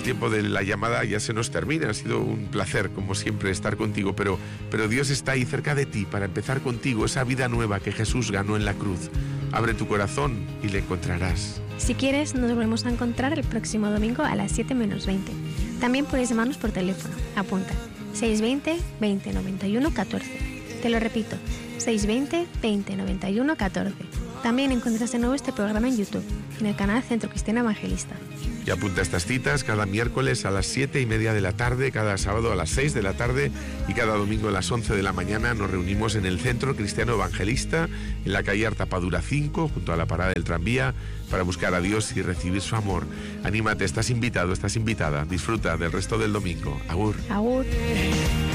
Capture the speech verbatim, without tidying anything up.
tiempo de la llamada ya se nos termina. Ha sido un placer, como siempre, estar contigo, pero, pero Dios está ahí cerca de ti para empezar contigo esa vida nueva que Jesús ganó en la cruz. Abre tu corazón y le encontrarás. Si quieres, nos volvemos a encontrar el próximo domingo a las siete menos veinte. También puedes llamarnos por teléfono. Apunta: seiscientos veinte, veinte noventa y uno, catorce. Te lo repito: seiscientos veinte, veinte noventa y uno, catorce. También encuentras de nuevo este programa en YouTube, en el canal Centro Cristiano Evangelista. Y apunta estas citas: cada miércoles a las siete y media de la tarde, cada sábado a las seis de la tarde y cada domingo a las once de la mañana nos reunimos en el Centro Cristiano Evangelista, en la calle Artapadura cinco, junto a la parada del tranvía, para buscar a Dios y recibir su amor. Anímate, estás invitado, estás invitada. Disfruta del resto del domingo. Agur. Agur.